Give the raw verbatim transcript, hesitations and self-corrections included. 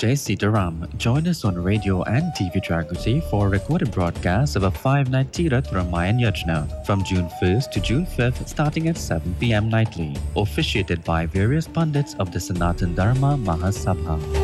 Jai Sitaram. Join us on radio and T V Jagrati for recorded broadcasts of a five-night Tirath Ramayan Yajna from June first to June fifth starting at seven p m nightly, officiated by various pundits of the Sanatan Dharma Mahasabha.